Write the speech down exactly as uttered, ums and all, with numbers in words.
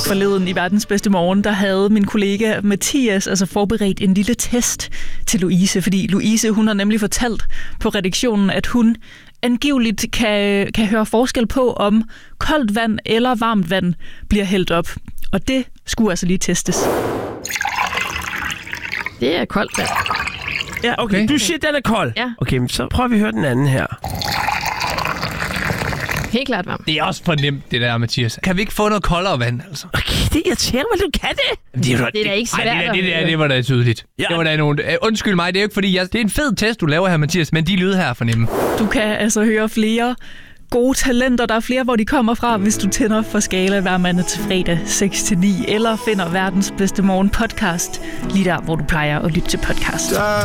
Forleden i Verdens Bedste Morgen, der havde min kollega Mathias altså forberedt en lille test til Louise, fordi Louise, hun har nemlig fortalt på redaktionen, at hun angiveligt kan, kan høre forskel på, om koldt vand eller varmt vand bliver hældt op. Og det skulle altså lige testes. Det er koldt vand. Ja, okay. okay. Du siger, den er kold? Ja. Okay, men så prøver vi at høre den anden her. Helt klart varmt. Det er også for nemt, det der, Mathias. Kan vi ikke få noget koldere vand, altså? Okay, det irriterer mig, du kan det. Det er, det er da ikke svært. Ej, det, der, det, der, det var da tydeligt. Ja. Det var da nogen... Uh, undskyld mig, det er jo ikke fordi, jeg... det er en fed test, du laver her, Mathias, men de lyde her er for nemme. Du kan altså høre flere gode talenter. Der er flere, hvor de kommer fra, hvis du tænder for Skala hver mandag til fredag seks til ni, eller finder Verdens Bedste Morgen podcast lige der, hvor du plejer at lytte til podcast.